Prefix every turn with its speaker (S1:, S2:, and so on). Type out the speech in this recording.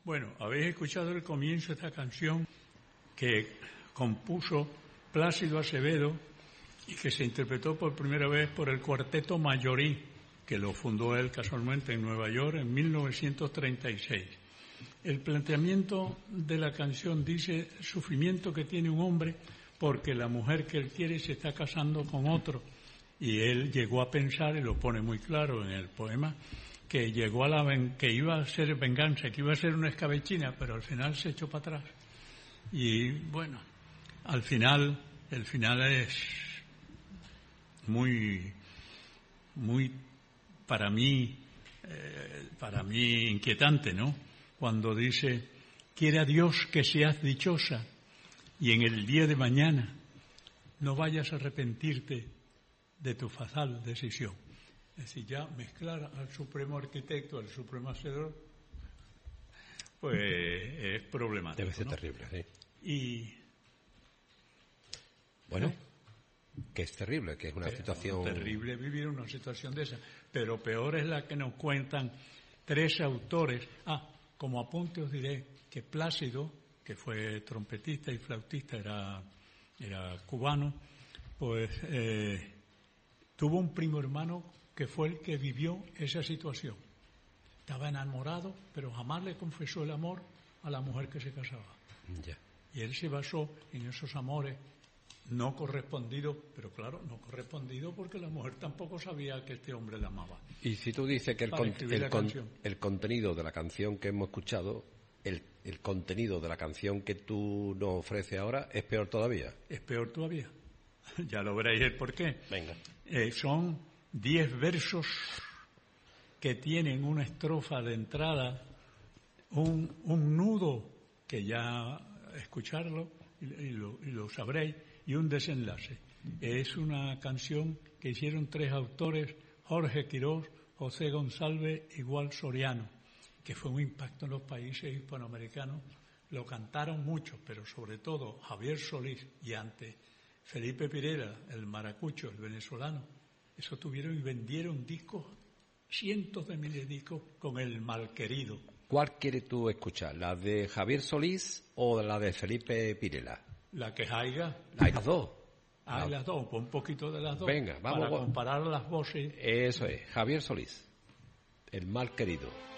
S1: Bueno, habéis escuchado el comienzo de esta canción que compuso Plácido Acevedo y que se interpretó por primera vez por el Cuarteto Mayorí, que lo fundó él casualmente en Nueva York en 1936. El planteamiento de la canción dice el sufrimiento que tiene un hombre porque la mujer que él quiere se está casando con otro. Y él llegó a pensar, y lo pone muy claro en el poema, que llegó que iba a ser venganza, que iba a ser una escabechina, pero al final se echó para atrás. Y bueno, el final es muy para mí inquietante, ¿no? Cuando dice: quiera Dios que seas dichosa y en el día de mañana no vayas a arrepentirte de tu fatal decisión. Es decir, ya mezclar al supremo arquitecto, al supremo hacedor, pues es problemático.
S2: Debe ser, ¿no? Terrible, sí. Y bueno, que es terrible, que es una situación...
S1: Terrible vivir una situación de esa, pero peor es la que nos cuentan tres autores. Como apunte os diré que Plácido, que fue trompetista y flautista, era cubano, pues tuvo un primo hermano que fue el que vivió esa situación. Estaba enamorado, pero jamás le confesó el amor a la mujer que se casaba.
S2: Ya.
S1: Y él se basó en esos amores no correspondidos, pero claro, no correspondidos porque la mujer tampoco sabía que este hombre la amaba.
S2: Y si tú dices que el contenido de la canción que hemos escuchado, el contenido de la canción que tú nos ofreces ahora, ¿es peor todavía?
S1: Es peor todavía. Ya lo veréis el porqué.
S2: Venga.
S1: Son 10 versos que tienen una estrofa de entrada, un nudo, que ya escucharlo y lo sabréis, y un desenlace. Es una canción que hicieron 3 autores, Jorge Quirós, José González y Gual Soriano, que fue un impacto en los países hispanoamericanos. Lo cantaron mucho, pero sobre todo Javier Solís y antes Felipe Pirela, el maracucho, el venezolano. Eso tuvieron y vendieron discos, cientos de miles de discos con El Malquerido.
S2: ¿Cuál quieres tú escuchar? ¿La de Javier Solís o la de Felipe Pirela?
S1: La que haya.
S2: Hay las dos.
S1: Hay las dos, pues un poquito de las dos.
S2: Venga, vamos
S1: para comparar las voces.
S2: Eso es, Javier Solís, El Malquerido.